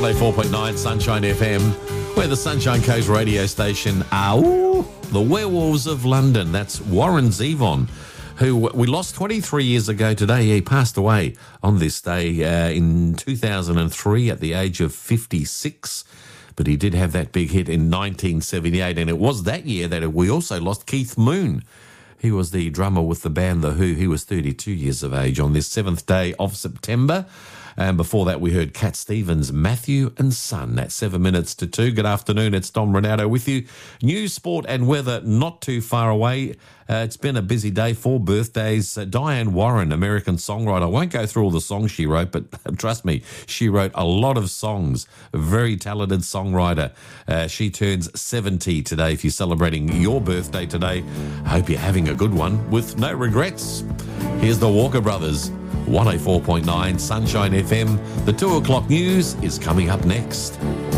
104.9 Sunshine FM. We're the Sunshine Coast radio station. The Werewolves of London. That's Warren Zevon, who we lost 23 years ago today. He passed away on this day in 2003 at the age of 56. But he did have that big hit in 1978, and it was that year that we also lost Keith Moon. He was the drummer with the band The Who. He was 32 years of age on this 7th day of September. And before that, we heard Cat Stevens, Matthew and Son at 7 minutes to 2. Good afternoon, it's Dom Ronaldo with you. News, sport and weather not too far away. It's been a busy day for birthdays. Diane Warren, American songwriter. I won't go through all the songs she wrote, but trust me, she wrote a lot of songs. A very talented songwriter. She turns 70 today. If you're celebrating your birthday today, I hope you're having a good one with no regrets. Here's the Walker Brothers. 104.9 Sunshine FM. The 2 o'clock news is coming up next.